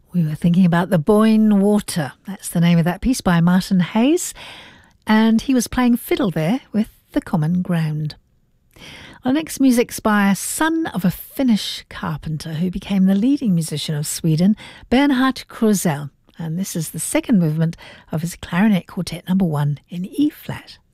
We were thinking about the Boyne Water. That's the name of that piece by Martin Hayes. And he was playing fiddle there with The Common Ground. Our next music's by a son of a Finnish carpenter who became the leading musician of Sweden, Bernhard Krusell. And this is the second movement of his clarinet quartet number 1 in E-flat.